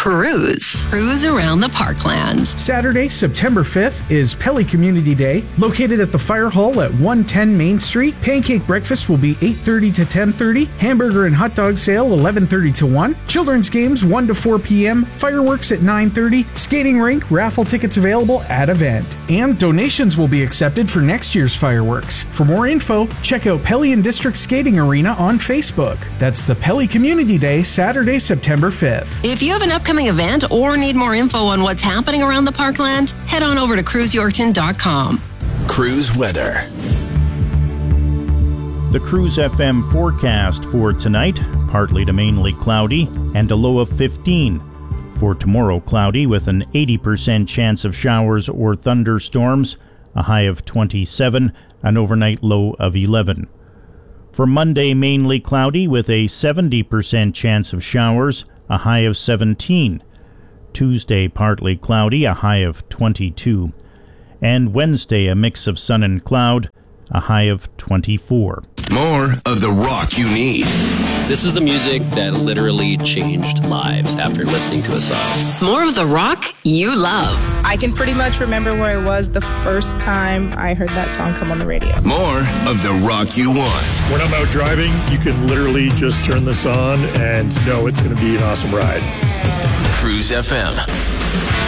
Cruise around the parkland. Saturday, September 5th is Pelly Community Day. Located at the Fire Hall at 110 Main Street, pancake breakfast will be 8:30 to 10:30, hamburger and hot dog sale 11:30 to 1, children's games 1 to 4 p.m., fireworks at 9:30, skating rink, raffle tickets available at event. And donations will be accepted for next year's fireworks. For more info, check out Pelly and District Skating Arena on Facebook. That's the Pelly Community Day, Saturday, September 5th. If you have an upcoming event or need more info on what's happening around the parkland, head on over to cruiseyorkton.com. Cruise weather. The Cruise FM forecast for tonight, partly to mainly cloudy and a low of 15. For tomorrow, cloudy with an 80% chance of showers or thunderstorms, a high of 27, an overnight low of 11. For Monday, mainly cloudy with a 70% chance of showers, a high of 17. Tuesday, partly cloudy, a high of 22. And Wednesday, a mix of sun and cloud, a high of 24. More of the rock you need. This is the music that literally changed lives after listening to a song. More of the rock you love. I can pretty much remember where I was the first time I heard that song come on the radio. More of the rock you want. When I'm out driving, you can literally just turn this on and know it's going to be an awesome ride. Cruise FM.